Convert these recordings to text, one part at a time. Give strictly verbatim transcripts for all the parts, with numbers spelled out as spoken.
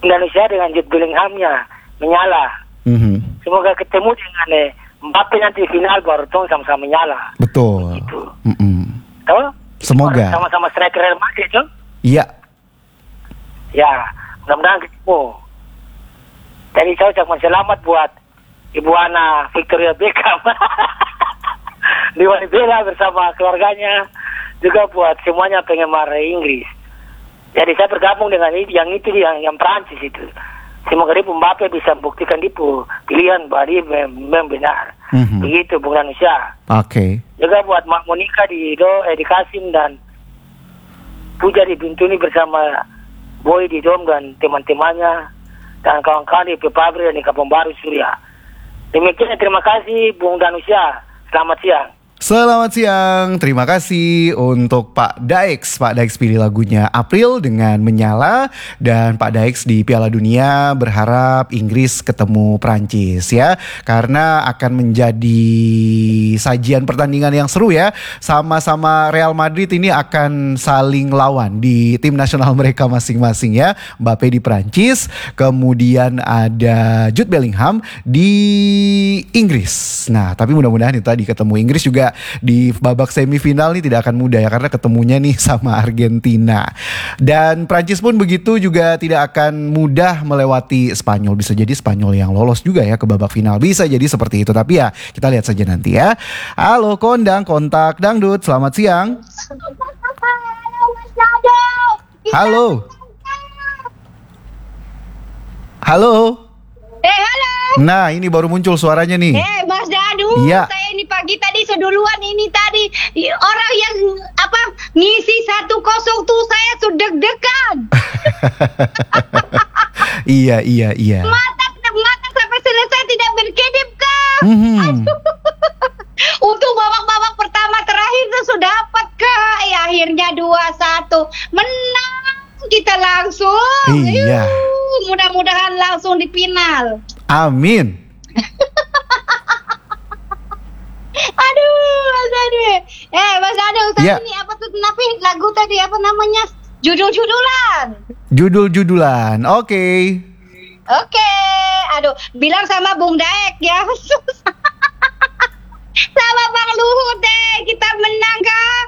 Indonesia dengan Jude Bellingham-nya menyala. Mm-hmm. Semoga ketemu dengan eh, Mbappe nanti final baru tong sama-sama menyala. Betul. Gitu. Mm-mm. Toh? Semoga. Sama-sama striker Real Madrid, toh? Iya. Ya, mudah-mudahan ketemu. Jadi saya ucapkan selamat buat Ibu Ana Victoria Beckham. Di Bella bersama keluarganya. Juga buat semuanya penggemar Inggris. Jadi saya bergabung dengan itu, yang itu yang yang Prancis itu. Semoga dia Mbappe bisa membuktikan dia pilihan bahwa dia memang benar. Mm-hmm. Begitu Bung Danusia. Oke. Okay. Juga buat Mak Monica di Do, eh, di Kasim dan Puja di Bintuni bersama Boy di Dom dan teman-temannya dan kawan-kawan di Pepabri dan di Kampung Baru Surya. Demikian, terima kasih Bung Danusia. Selamat siang. Selamat siang, terima kasih untuk Pak Daix. Pak Daix pilih lagunya April dengan Menyala. Dan Pak Daix di Piala Dunia berharap Inggris ketemu Prancis ya. Karena akan menjadi sajian pertandingan yang seru ya. Sama-sama Real Madrid ini akan saling lawan di tim nasional mereka masing-masing ya. Mbappe di Prancis, kemudian ada Jude Bellingham di Inggris. Nah, tapi mudah-mudahan itu tadi ketemu Inggris juga di babak semifinal nih tidak akan mudah ya, karena ketemunya nih sama Argentina. Dan Prancis pun begitu, juga tidak akan mudah melewati Spanyol. Bisa jadi Spanyol yang lolos juga ya ke babak final, bisa jadi seperti itu. Tapi ya kita lihat saja nanti ya. Halo Kondang, Kontak Dangdut, selamat siang. Halo. Halo. Eh halo. Nah ini baru muncul suaranya nih. Eh Mas Dadu, iya. Saya ini pagi tadi seduluan ini tadi orang yang apa ngisi satu kosong tuh saya sudah deg-degan. Iya iya iya. Mata mata sampai selesai tidak berkedip kak. Mm-hmm. Untuk babak-babak pertama terakhir tuh sudah dapat kak. Ya akhirnya dua satu menang kita langsung. Iya. Yuh, mudah-mudahan langsung di final. Amin. Aduh, Mas Adu. Eh, Mas Adu, tadi ya. ini apa tuh napi lagu tadi apa namanya? Judul-judulan. Judul-judulan. Oke. Okay. Oke. Okay. Aduh, bilang sama Bung Daek ya. Sama Bang Luhut deh, kita menang Kak.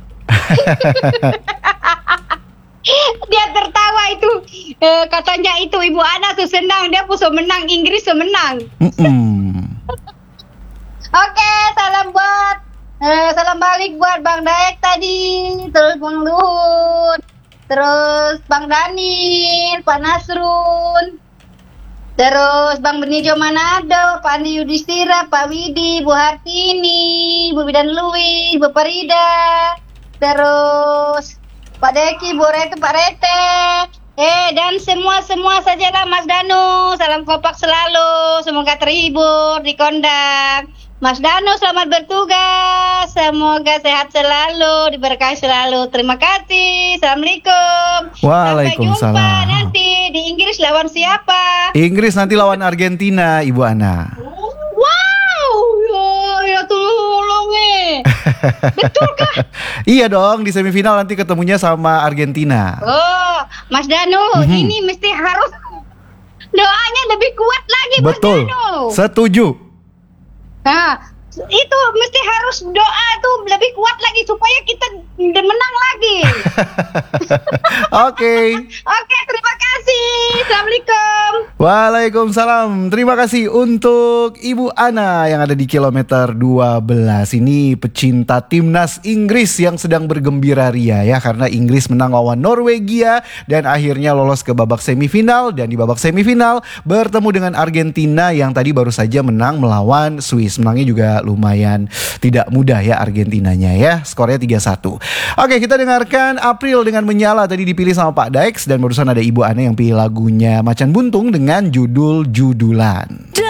Dia tertawa itu, e, katanya itu Ibu Ana tuh senang, dia pun menang, Inggris menang. Oke, salam buat, e, salam balik buat Bang Daek tadi, terus Bang Luhut, terus Bang Daniel, Pak Nasrun, terus Bang Benijo Manado, Pak Andi Yudhistira, Pak Widi, Bu Hartini, Bu Bidan Louis, Bu Parida, terus Pak Deki, Bu Rete, Pak Rete, eh dan semua-semua sajalah Mas Danu, salam kompak selalu, semoga terhibur di Kondang. Mas Danu selamat bertugas, semoga sehat selalu, diberkahi selalu. Terima kasih, assalamualaikum. Waalaikumsalam. Sampai jumpa nanti di Inggris lawan siapa? Inggris nanti lawan Argentina, Ibu Ana. Wow, ya, ya tolong eh. Betulkah? Iya dong, di semifinal nanti ketemunya sama Argentina. Oh, Mas Danu, mm-hmm. ini mesti harus doanya lebih kuat lagi, Mas Betul. Danu. Setuju. Nah, itu mesti harus doa tuh lebih kuat lagi supaya kita menang lagi. Oke. Oke, terima kasih. Assalamualaikum. Waalaikumsalam. Terima kasih untuk Ibu Ana yang ada di kilometer dua belas. Ini pecinta timnas Inggris yang sedang bergembira ria ya, karena Inggris menang lawan Norwegia dan akhirnya lolos ke babak semifinal, dan di babak semifinal bertemu dengan Argentina yang tadi baru saja menang melawan Swiss. Menangnya juga lumayan tidak mudah ya Argentinanya ya. Skornya tiga satu. Oke, kita dengarkan April dengan Menyala, tadi dipilih sama Pak Daix, dan barusan ada Ibu Ana yang pilih lagunya Macan Buntung dengan judul Judulan.